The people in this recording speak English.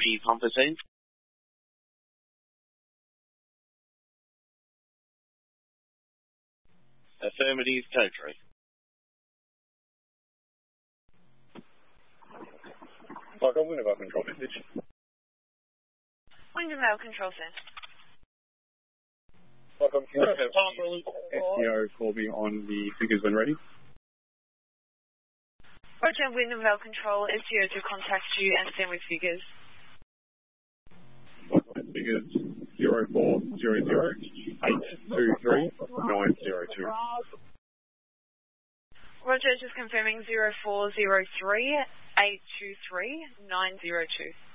be Pompasine. Affirmative, code 3. Michael, Wintervale Control message. Wintervale Control Centre. Michael, can you have SEO call me on the figures when ready? Roger, Wintervale Control, SEO to contact you and send with figures. Figures 0400-823-902. Roger, just confirming 0403-823-902.